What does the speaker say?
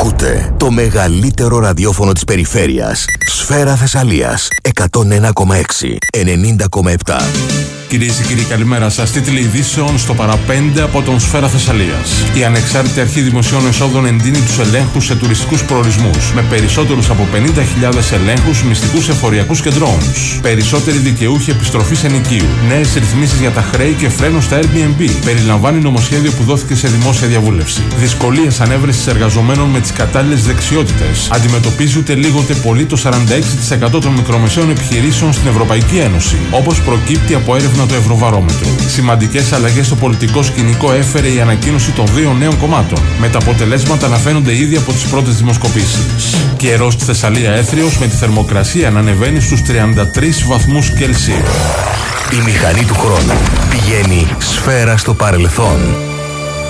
Ακούτε το μεγαλύτερο ραδιόφωνο της περιφέρειας. Σφαίρα Θεσσαλίας 101,6, 90,7. Κυρίες και κύριοι, καλημέρα σας. Τίτλοι ειδήσεων στο παραπέντε από τον Σφαίρα Θεσσαλίας. Η Ανεξάρτητη Αρχή Δημοσίων Εσόδων εντείνει τους ελέγχους σε τουριστικούς προορισμούς, με περισσότερους από 50.000 ελέγχους, μυστικούς εφοριακούς και drones. Περισσότεροι δικαιούχοι επιστροφής ενοικίου. Νέες ρυθμίσεις για τα χρέη και φρένο στα Airbnb. Περιλαμβάνει νομοσχέδιο που δόθηκε σε δημόσια διαβούλευση. Δυσκολίες ανέβρεσης εργαζομένων με τις κατάλληλες δεξιότητες. Αντιμετωπίζει ούτε λίγοτε πολύ το 46% των μικρομεσαίων επιχειρήσεων στην Ευρωπαϊκή Ένωση, όπως προκύπτει από έρευνα του Ευρωβαρόμετρου. Σημαντικές αλλαγές στο πολιτικό σκηνικό έφερε η ανακοίνωση των 2 νέων κομμάτων, με τα αποτελέσματα να φαίνονται ήδη από τις πρώτες δημοσκοπήσεις. Καιρός στη Θεσσαλία έθριος, με τη θερμοκρασία να ανεβαίνει στους 33 βαθμούς Κελσίου. Η μηχανή του χρόνου πηγαίνει σφαίρα στο παρελθόν.